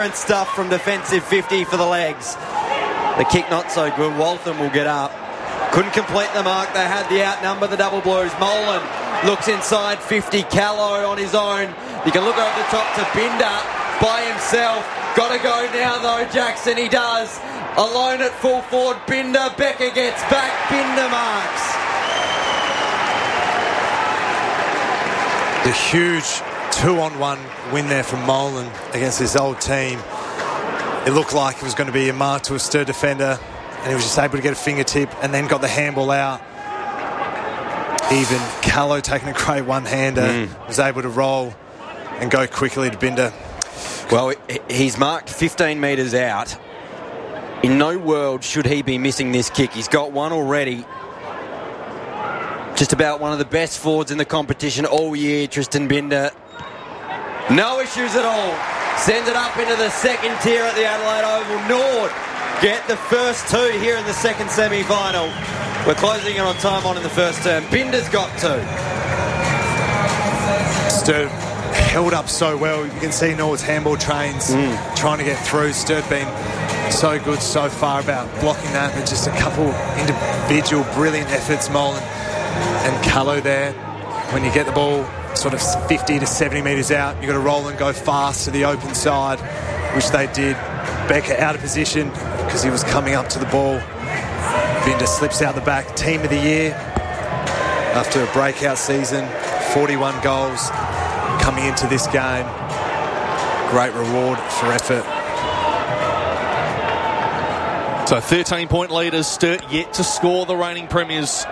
And stuff from defensive 50 for the legs. The kick not so good. Waltham will get up. Couldn't complete the mark. They had the outnumber, the Double Blues. Molan looks inside 50. Callow on his own. You can look over the top to Binder by himself. Got to go now though, Jackson. He does. Alone at full forward. Binder. Becker gets back. Binder marks. The huge 2-on-1 win there from Molan against his old team. It looked like it was going to be a mark to a Sturt defender, and he was just able to get a fingertip and then got the handball out. Even Callow taking a great one-hander, was able to roll and go quickly to Binder. Well, he's marked 15 metres out. In no world should he be missing this kick. He's got one already. Just about one of the best forwards in the competition all year, Tristan Binder. No issues at all. Sends it up into the second tier at the Adelaide Oval. Nord get the first two here in the second semi-final. We're closing in on time on in the first term. Binder's got two. Sturt held up so well. You can see Nord's handball trains trying to get through. Sturt been so good so far about blocking that, but just a couple individual brilliant efforts, Molan and Callow there. When you get the ball sort of 50 to 70 metres out, you've got to roll and go fast to the open side, which they did. Becker out of position because he was coming up to the ball. Binder slips out the back. Team of the year after a breakout season, 41 goals coming into this game. Great reward for effort. So 13-point leaders, Sturt yet to score, the reigning premiers.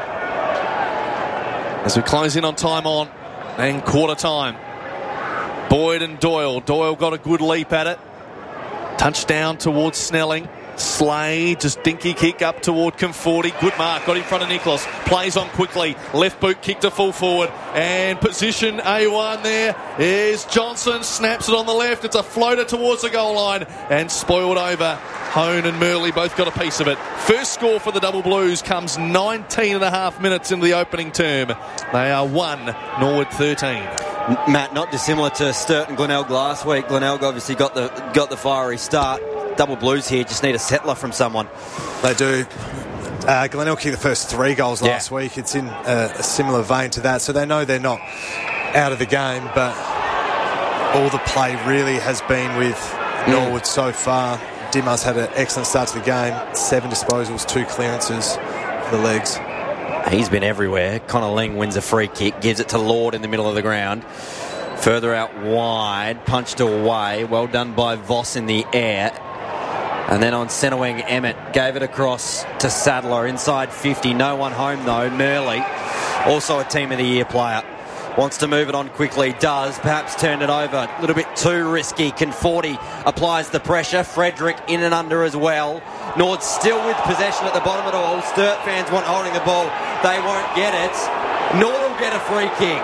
As we close in on time on and quarter time. Boyd and Doyle. Doyle got a good leap at it. Touchdown towards Snelling. Slade, just dinky kick up toward Conforti. Good mark, got in front of Nicholas. Plays on quickly. Left boot kick to full forward. And position A1 there is Johnson. Snaps it on the left. It's a floater towards the goal line. And spoiled over. Hone and Murley both got a piece of it. First score for the Double Blues comes 19 and a half minutes into the opening term. They are 1, Norwood 13. Matt, not dissimilar to Sturt and Glenelg last week. Glenelg obviously got the fiery start. Double Blues here just need a settler from someone. They do. Glenelg kicked the first 3 goals last week. It's in a similar vein to that, so they know they're not out of the game, but all the play really has been with Norwood so far. Dimas had an excellent start to the game. 7 disposals, 2 clearances for the legs. He's been everywhere. Connor Ling wins a free kick, gives it to Lord in the middle of the ground. Further out wide, punched away. Well done by Voss in the air. And then on centre wing, Emmett gave it across to Sadler inside 50. No one home though. Murley, also a Team of the Year player. Wants to move it on quickly, does. Perhaps turn it over. A little bit too risky. Conforti applies the pressure. Frederick in and under as well. Nord still with possession at the bottom of it all. Sturt fans want holding the ball. They won't get it. Nord will get a free kick.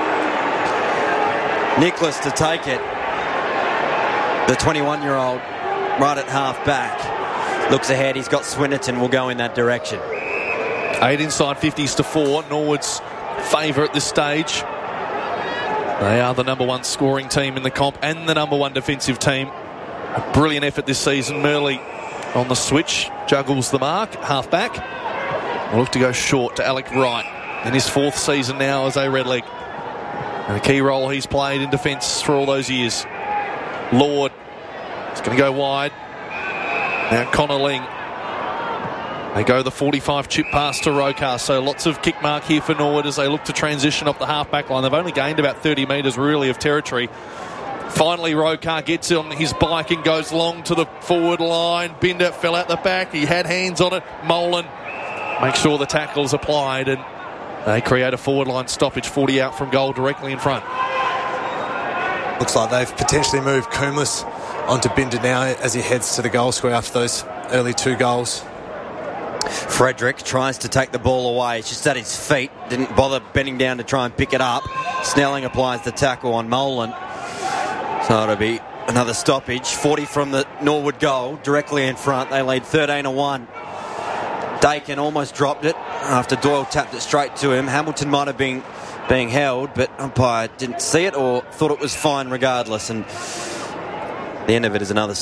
Nicholas to take it. The 21-year-old right at half back. Looks ahead. He's got Swinnerton. Will go in that direction. 8 inside 50s to 4. Norwood's favour at this stage. They are the number 1 scoring team in the comp and the number 1 defensive team. A brilliant effort this season. Murley on the switch, juggles the mark, half back. We'll look to go short to Alec Wright in his 4th season now as a red leg. And a key role he's played in defence for all those years. Lord is going to go wide. Now Connor Ling. They go the 45 chip pass to Rokar, so lots of kick mark here for Norwood as they look to transition up the half-back line. They've only gained about 30 metres really of territory. Finally, Rokar gets on his bike and goes long to the forward line. Binder fell out the back. He had hands on it. Molan makes sure the tackle is applied and they create a forward line stoppage. 40 out from goal directly in front. Looks like they've potentially moved Coombs onto Binder now as he heads to the goal square after those early 2 goals. Frederick tries to take the ball away. It's just at his feet. Didn't bother bending down to try and pick it up. Snelling applies the tackle on Molan. So it'll be another stoppage. 40 from the Norwood goal, directly in front. They lead 13-1. Dakin almost dropped it after Doyle tapped it straight to him. Hamilton might have been being held, but umpire didn't see it or thought it was fine regardless. And The end of it is another